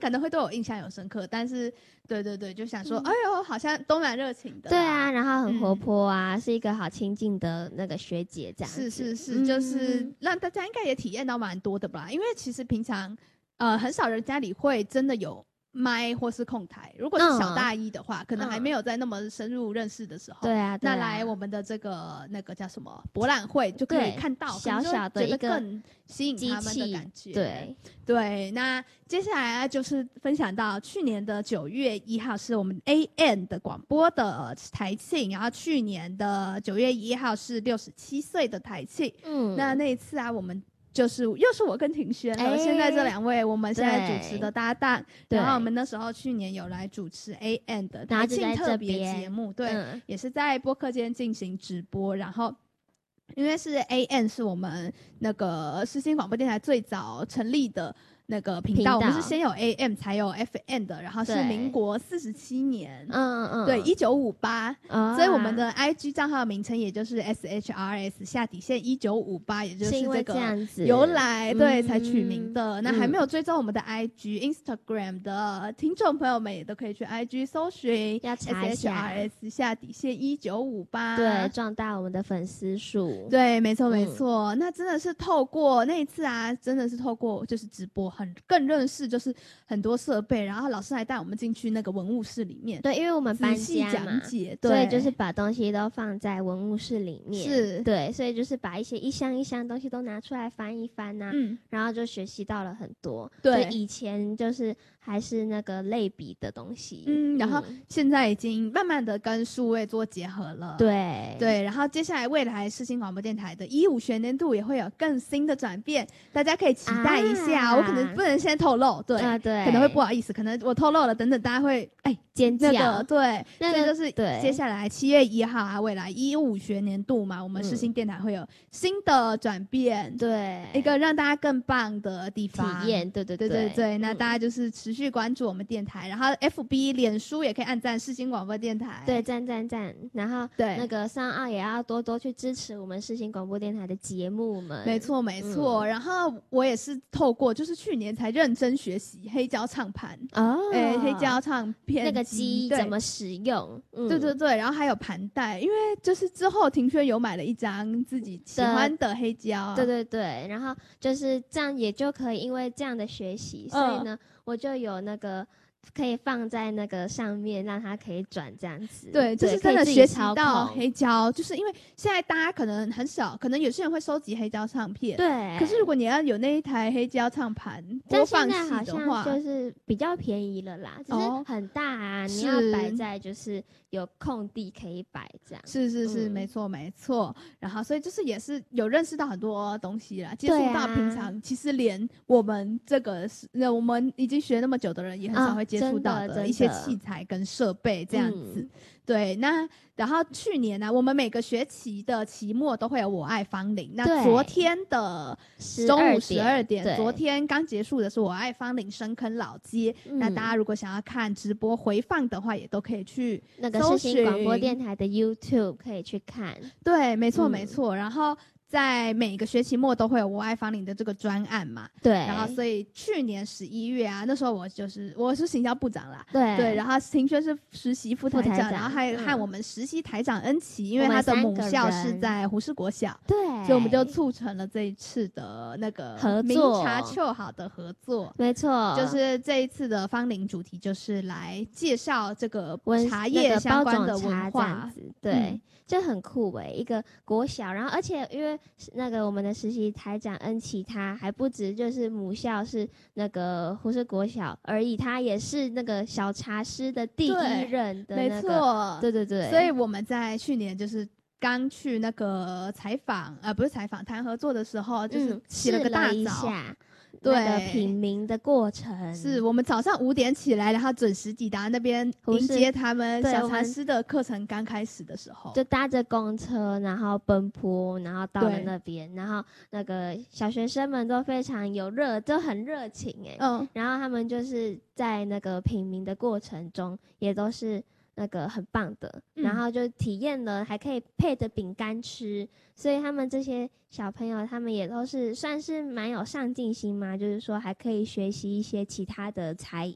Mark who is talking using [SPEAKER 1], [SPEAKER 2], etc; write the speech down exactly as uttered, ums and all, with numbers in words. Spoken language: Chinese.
[SPEAKER 1] 可能会对我印象有深刻，但是对对对，就想说，嗯、哎呦，好像都蛮热情的。
[SPEAKER 2] 对啊，然后很活泼啊，嗯、是一个好亲近的那个学姐这样子。
[SPEAKER 1] 是是是，嗯、就是让大家应该也体验到蛮多的吧，因为其实平常呃很少人家里会真的有麦或是控台，如果是小大一的话、嗯、可能还没有在那么深入认识的时候，
[SPEAKER 2] 对啊，对啊，
[SPEAKER 1] 那来我们的这个那个叫什么博览会就可以看到
[SPEAKER 2] 小小的一个
[SPEAKER 1] 更吸引他们的感觉。
[SPEAKER 2] 对
[SPEAKER 1] 对，那接下来就是分享到去年的九月一号是我们 A M 的广播的台庆，然后去年的九月一号是六十七岁的台庆。嗯，那那一次啊，我们就是又是我跟庭轩了、欸、现在这两位我们现在主持的搭档，然后我们那时候去年有来主持 A M 的台庆特别节目，对、嗯，也是在播客间进行直播，然后因为是 A M 是我们那个世新广播电台最早成立的那个频道，我们是先有 A M 才有 F M 的，然后是民国四十七年，嗯嗯，对，一九五八，所以我们的 I G 账号名称也就是 S H R S 下底线一九五八，也就是这个由来，对、嗯，才取名的。那还没有追踪我们的 I G、Instagram 的听众朋友们也都可以去 I G 搜寻，
[SPEAKER 2] 要查一下
[SPEAKER 1] S H R S 下底线一九五八，
[SPEAKER 2] 对，壮大我们的粉丝数。
[SPEAKER 1] 对，没错没错、嗯。那真的是透过那一次啊，真的是透过就是直播。很更认识就是很多设备，然后老师还带我们进去那个文物室里面，
[SPEAKER 2] 对，因为我们搬家嘛，
[SPEAKER 1] 对，
[SPEAKER 2] 所以就是把东西都放在文物室里面，
[SPEAKER 1] 是，
[SPEAKER 2] 对，所以就是把一些一箱一箱东西都拿出来翻一翻啊，嗯，然后就学习到了很多。对，所以以前就是还是那个类比的东西，
[SPEAKER 1] 嗯，然后现在已经慢慢的跟数位做结合了，
[SPEAKER 2] 对
[SPEAKER 1] 对，然后接下来未来世新广播电台的一五学年度也会有更新的转变，大家可以期待一下，啊、我可能。不能先透露，对、啊、对，可能会不好意思，可能我透露了，等等大家会哎
[SPEAKER 2] 尖叫，
[SPEAKER 1] 那个对，
[SPEAKER 2] 那
[SPEAKER 1] 个就是对。接下来七月一号啊，未来一五学年度嘛，我们世新电台会有新的转变，
[SPEAKER 2] 嗯、对，
[SPEAKER 1] 一个让大家更棒的地方
[SPEAKER 2] 体验，对对
[SPEAKER 1] 对对对。嗯、那大家就是持续关注我们电台，然后 F B、脸书也可以按赞世新广播电台，
[SPEAKER 2] 对，赞赞赞。然后对那个上岸也要多多去支持我们世新广播电台的节目们，
[SPEAKER 1] 没错没错、嗯。然后我也是透过就是去年才认真学习黑胶唱盘哦，哎、欸，黑胶唱片
[SPEAKER 2] 那个机怎么使用、嗯？
[SPEAKER 1] 对对对，然后还有盘带，因为就是之后庭轩有买了一张自己喜欢的黑胶，
[SPEAKER 2] 对对对，然后就是这样也就可以，因为这样的学习，所以呢，嗯、我就有那个。可以放在那个上面，让它可以转这样子。
[SPEAKER 1] 对，就是真的学习到黑胶，就是因为现在大家可能很少，可能有些人会收集黑胶唱片。
[SPEAKER 2] 对。
[SPEAKER 1] 可是如果你要有那一台黑胶唱盘播放器的话，
[SPEAKER 2] 好像就是比较便宜了啦，只是很大啊，哦、你要摆在就是有空地可以摆这样。
[SPEAKER 1] 是是是，嗯、没错没错。然后所以就是也是有认识到很多东西啦，接触到平常、啊、其实连我们这个那我们已经学那么久的人也很少会接。接触到的一些器材跟设备这样子、嗯、对。那然后去年呢、啊、我们每个学期的期末都会有我爱芳龄，那昨天的中午十二点昨天刚结束的是我爱芳龄深坑老街、嗯、那大家如果想要看直播回放的话也都可以去
[SPEAKER 2] 那个世新广播电台的 YouTube 可以去看，
[SPEAKER 1] 对，没错没错、嗯、然后在每个学期末都会有我爱芳龄的这个专案嘛，
[SPEAKER 2] 对，
[SPEAKER 1] 然后所以去年十一月啊，那时候我就是我是行销部长啦，
[SPEAKER 2] 对
[SPEAKER 1] 对，然后庭轩是实习副台长，
[SPEAKER 2] 台长
[SPEAKER 1] 然后还有和我们实习台长恩琪、嗯，因为他的母校是在胡适国小，
[SPEAKER 2] 对，
[SPEAKER 1] 所以我们就促成了这一次的那个
[SPEAKER 2] 合作，
[SPEAKER 1] 明察秋毫的合作，
[SPEAKER 2] 没错，
[SPEAKER 1] 就是这一次的芳龄主题就是来介绍这个茶叶相关的文化，
[SPEAKER 2] 那个、对。嗯，就很酷诶、欸，一个国小，然后而且因为那个我们的实习台长恩琪，他还不止就是母校是那个胡适国小而已，他也是那个小茶师的第一任的那个，
[SPEAKER 1] 没错，
[SPEAKER 2] 对对对，
[SPEAKER 1] 所以我们在去年就是刚去那个采访，呃，不是采访谈合作的时候，就是起了个大早。
[SPEAKER 2] 嗯，对，那个品茗的过程
[SPEAKER 1] 是我们早上五点起来，然后准时抵达那边迎接他们小茶师的课程刚开始的时候，
[SPEAKER 2] 就搭着公车，然后奔波，然后到了那边，然后那个小学生们都非常有热，都很热情哎、欸，嗯，然后他们就是在那个品茗的过程中，也都是那个很棒的，嗯、然后就体验了，还可以配着饼干吃，所以他们这些小朋友，他们也都是算是蛮有上进心嘛，就是说还可以学习一些其他的才